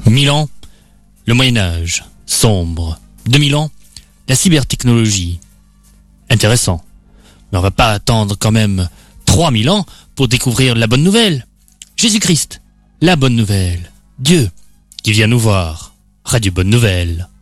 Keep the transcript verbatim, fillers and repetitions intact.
Mille ans, le Moyen-Âge, sombre. Deux mille ans, la cybertechnologie. Intéressant. Mais on va pas attendre quand même trois mille ans pour découvrir la bonne nouvelle. Jésus-Christ, la bonne nouvelle. Dieu, qui vient nous voir. Radio Bonne Nouvelle.